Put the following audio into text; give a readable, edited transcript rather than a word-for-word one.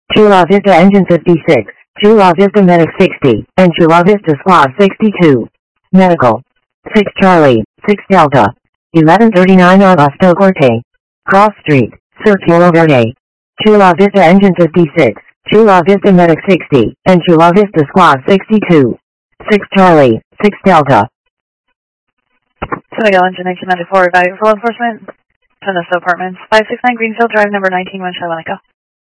Chula Vista Engine 56, Chula Vista Medic 60, and Chula Vista Squad 62. Medical. 6 Charlie, 6 Delta. 1139 Augusto Corte. Cross Street, Circulo Verde. Chula Vista Engine 56, Chula Vista Medic 60, and Chula Vista Squad 62. 6 Charlie, 6 Delta. San Miguel Engine 1994, Value for Law Enforcement. Fenesta Apartments, 569 Greenfield Drive, number 19, Winchell, Winnetka.